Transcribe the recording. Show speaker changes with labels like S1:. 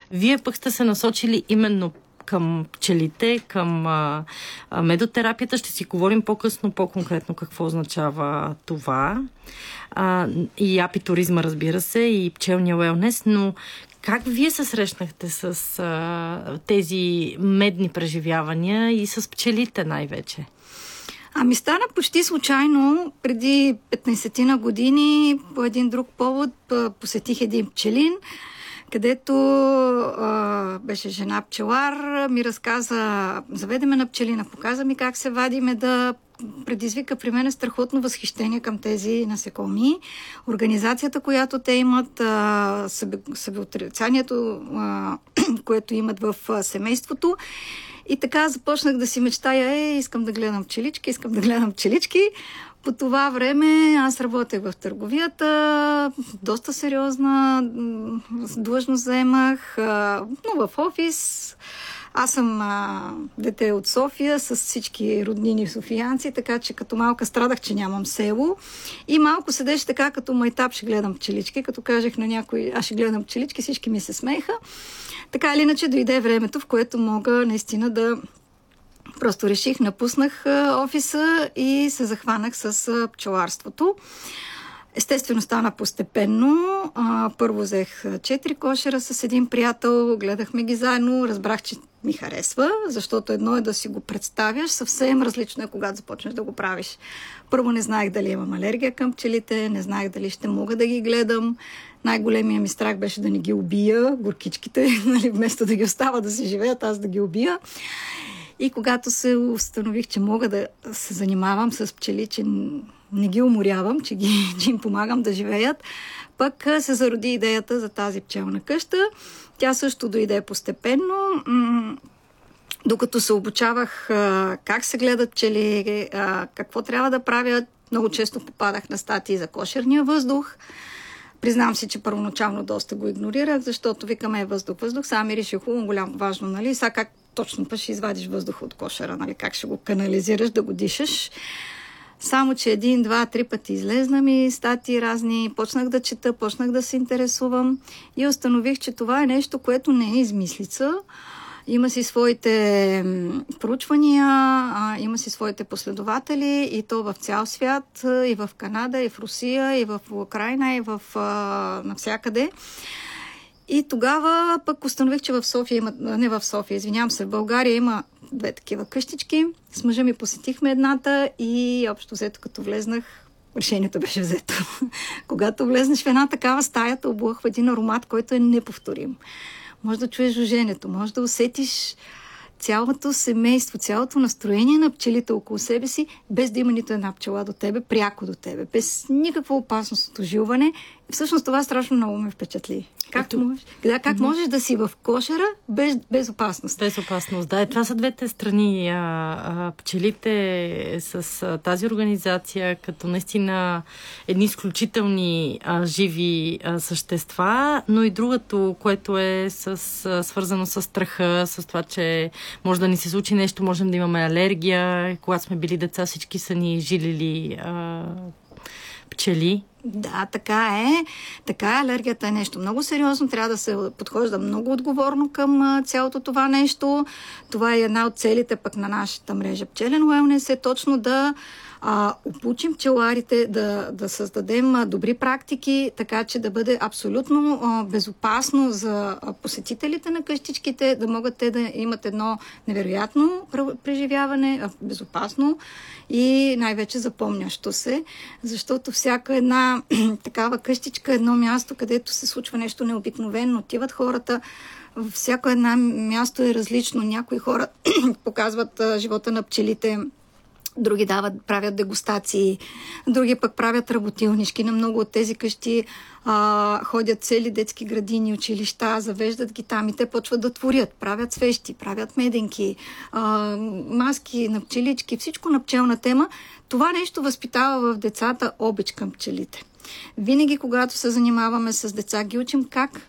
S1: Вие пък сте се насочили именно към пчелите, към медотерапията. Ще си говорим по-късно, по-конкретно какво означава това. И апитуризма, разбира се, и пчелния уелнес, но как вие се срещнахте с тези медни преживявания и с пчелите най-вече?
S2: Стана почти случайно. Преди 15 години по един друг повод посетих един пчелин, където беше жена пчелар, ми разказа, заведе ме на пчелина, показа ми как се вади меда, предизвика при мен страхотно възхищение към тези насекоми. Организацията, която те имат, себеотрицанието, което имат в семейството. И така започнах да си мечтая, искам да гледам пчелички. По това време аз работех в търговията, доста сериозна длъжност заемах, но в офис. Аз съм дете от София с всички роднини софиянци, така че като малка страдах, че нямам село. И малко седеше така, като майтап ще гледам пчелички. Като кажех на някой, аз ще гледам пчелички, всички ми се смееха. Така или иначе дойде времето, в което мога наистина да... Просто реших, напуснах офиса и се захванах с пчеларството. Естествено стана постепенно. Първо взех 4 кошера с един приятел, гледахме ги заедно, разбрах, че ми харесва, защото едно е да си го представяш, съвсем различно е, когато започнеш да го правиш. Първо не знаех дали имам алергия към пчелите, не знаех дали ще мога да ги гледам. Най-големия ми страх беше да не ги убия, горкичките, нали, вместо да ги остава да си живеят, аз да ги убия. И когато се установих, че мога да се занимавам с пчели, че не ги уморявам, че им помагам да живеят, пък се зароди идеята за тази пчелна къща. Тя също дойде постепенно. Докато се обучавах как се гледат пчели, какво трябва да правят, много често попадах на статии за кошерния въздух. Признавам си, че първоначално доста го игнорирах, защото викаме въздух. Сега ми реши хубаво, голямо, важно, нали? Сега как точно пък ще извадиш въздух от кошера, нали? Как ще го канализираш, да го дишаш. Само, че 1, 2, 3 пъти излезна ми статии разни, почнах да чета, почнах да се интересувам и установих, че това е нещо, което не е измислица. Има си своите проучвания, има си своите последователи и то в цял свят, и в Канада, и в Русия, и в Украйна, и в навсякъде. И тогава пък установих, че в България има 2 такива къщички. С мъжа ми посетихме едната и общо взето като влезнах, решението беше взето. Когато влезнеш в една такава стая, те облъхва един аромат, който е неповторим. Може да чуеш жуженето, може да усетиш цялото семейство, цялото настроение на пчелите около себе си, без да има нито една пчела до тебе, пряко до тебе, без никаква опасност от ожилване. Всъщност това страшно много ме впечатли. Как можеш да си в кошера без опасност?
S1: Без опасност, да. Това са двете страни. Пчелите с тази организация, като наистина едни изключителни живи същества, но и другото, което е свързано с страха, с това, че може да ни се случи нещо, можем да имаме алергия. Когато сме били деца, всички са ни жилили пчели.
S2: Да, така е. Така е. Алергията е нещо много сериозно. Трябва да се подхожда много отговорно към цялото това нещо. Това е една от целите пък на нашата мрежа Пчелен уелнес, е точно да обучим пчеларите, да създадем добри практики, така че да бъде абсолютно безопасно за посетителите на къщичките, да могат те да имат едно невероятно преживяване, безопасно и най-вече запомнящо се, защото всяка една такава къщичка, едно място, където се случва нещо необикновено, отиват хората, всяко едно място е различно. Някои хора показват живота на пчелите, други правят дегустации, други пък правят работилнички. На много от тези къщи ходят цели детски градини, училища, завеждат ги там и те почват да творят. Правят свещи, правят меденки, маски на пчелички, всичко на пчелна тема. Това нещо възпитава в децата обич към пчелите. Винаги, когато се занимаваме с деца, ги учим как